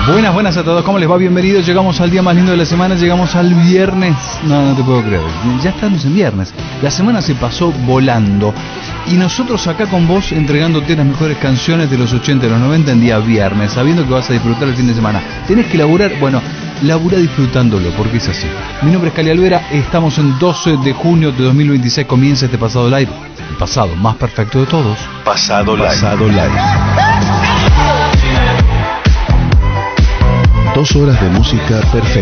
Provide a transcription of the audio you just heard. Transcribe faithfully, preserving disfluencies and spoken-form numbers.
Buenas, buenas a todos, ¿cómo les va? Bienvenidos, llegamos al día más lindo de la semana, llegamos al viernes. No, no te puedo creer, ya estamos en viernes. La semana se pasó volando y nosotros acá con vos entregándote las mejores canciones de los ochenta y los noventa en día viernes, sabiendo que vas a disfrutar el fin de semana. Tenés que laburar, bueno, labura disfrutándolo, porque es así. Mi nombre es Cali Alvera, estamos en doce de junio de dos mil veintiséis, comienza este Pasado Live, el pasado más perfecto de todos. Pasado Live. Pasado Live. Dos horas de música perfecta.